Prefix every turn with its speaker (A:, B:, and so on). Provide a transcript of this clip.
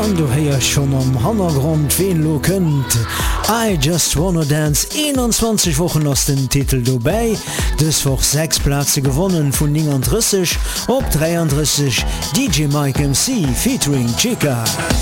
A: an du heier schon am Hannergrund wen lo kënnt. I just wanna dance 21 Wochen aus den Titel dobei, deswoch 6 Plätze gewonnen vun 39 op 33 DJ Mike MC featuring Chica.